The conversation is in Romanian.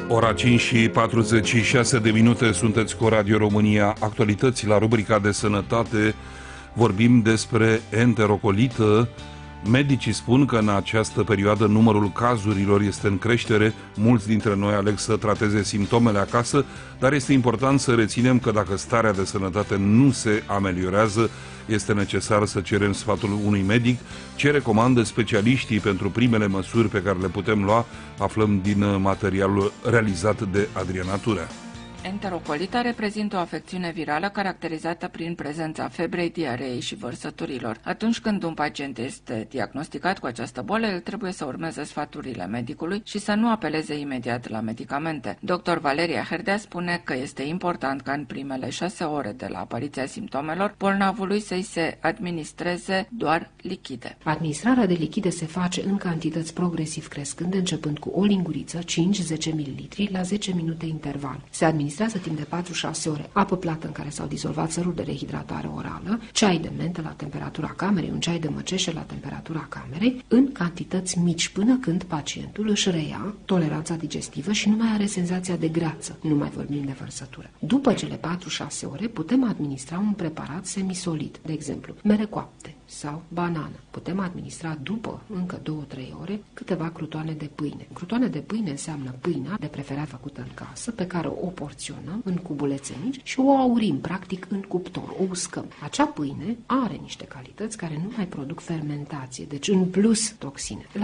Ora 5 și 46 de minute, sunteți cu Radio România. Actualități la rubrica de sănătate. Vorbim despre enterocolită. Medicii spun că în această perioadă numărul cazurilor este în creștere. Mulți dintre noi aleg să trateze simptomele acasă, dar este important să reținem că dacă starea de sănătate nu se ameliorează, este necesar să cerem sfatul unui medic. Ce recomandă specialiștii pentru primele măsuri pe care le putem lua, aflăm din materialul realizat de Adriana Turea. Enterocolita reprezintă o afecțiune virală caracterizată prin prezența febrei, diareei și vărsăturilor. Atunci când un pacient este diagnosticat cu această boală, el trebuie să urmeze sfaturile medicului și să nu apeleze imediat la medicamente. Dr. Valeria Herdea spune că este important ca în primele 6 ore de la apariția simptomelor bolnavului să-i se administreze doar lichide. Administrarea de lichide se face în cantități progresiv crescânde, începând cu o linguriță, 5-10 ml, la 10 minute interval. Se administrează timp de 4-6 ore apă plată în care s-au dizolvat săruri de rehidratare orală, ceai de mentă la temperatura camerei, un ceai de măceșe la temperatura camerei, în cantități mici până când pacientul își reia toleranța digestivă și nu mai are senzația de greață, nu mai vorbim de vărsătură. După cele 4-6 ore putem administra un preparat semisolid, de exemplu, mere coapte sau banană. Putem administra după încă 2-3 ore câteva crutoane de pâine. Crutoane de pâine înseamnă pâinea, de preferat făcută în casă, pe care o porționăm în cubulețe mici și o aurim, practic, în cuptor, o uscăm. Acea pâine are niște calități care nu mai produc fermentație, deci în plus toxine.